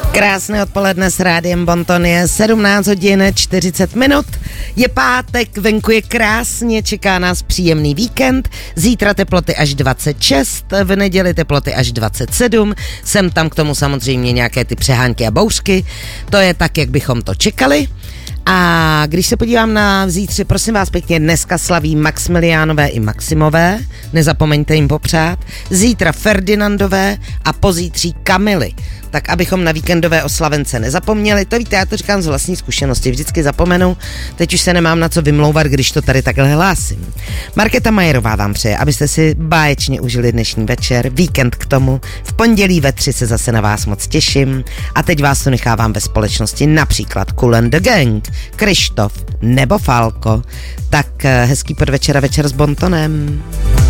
Krásné odpoledne s Rádiem Bonton, je 17 hodin 40 minut, je pátek, venku je krásně, čeká nás příjemný víkend, zítra teploty až 26, v neděli teploty až 27, sem tam k tomu samozřejmě nějaké ty přehánky a bouřky, to je tak, jak bychom to čekali. A když se podívám na zítře, prosím vás pěkně, dneska slaví Maximiliánové i Maximové, nezapomeňte jim popřát, zítra Ferdinandové a pozítří Kamily. Tak abychom na víkendové oslavence nezapomněli, to víte, já to říkám z vlastní zkušenosti, vždycky zapomenu, teď už se nemám na co vymlouvat, když to tady takhle hlásím. Markéta Majerová vám přeje, abyste si báječně užili dnešní večer, víkend k tomu, v pondělí ve 3 se zase na vás moc těším a teď vás tu nechávám ve společnosti například Kool and the Gang, Krištof nebo Falko. Tak hezký podvečer a večer s Bontonem.